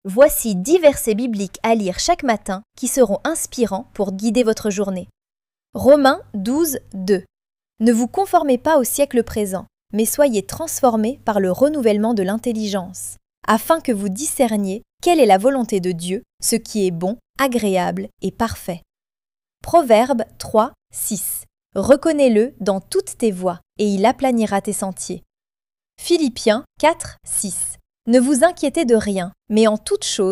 Voici 10 versets bibliques à lire chaque matin qui seront inspirants pour guider votre journée. Romains 12, 2. Ne vous conformez pas au siècle présent, mais soyez transformés par le renouvellement de l'intelligence, afin que vous discerniez quelle est la volonté de Dieu, ce qui est bon, agréable et parfait. Proverbe 3, 6. Reconnais-le dans toutes tes voies, et il aplanira tes sentiers. Philippiens 4, 6. Ne vous inquiétez de rien, mais en toute chose,